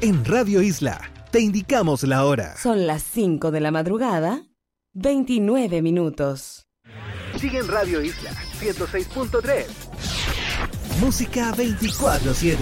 En Radio Isla te indicamos la hora. Son las 5 de la madrugada, 29 minutos. Sigue en Radio Isla 106.3. Música 24/7.